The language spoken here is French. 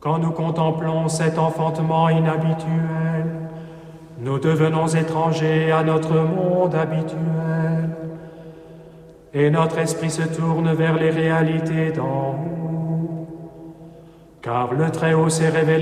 Quand nous contemplons cet enfantement inhabituel, nous devenons étrangers à notre monde habituel, et notre esprit se tourne vers les réalités d'en haut, car le Très-Haut s'est révélé